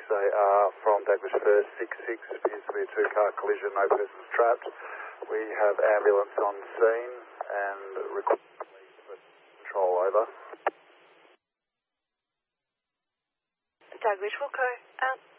They are from Douglas First 66. Appears to be a two-car collision. No persons trapped. We have ambulance on scene and request control over. Douglas Wilco, out.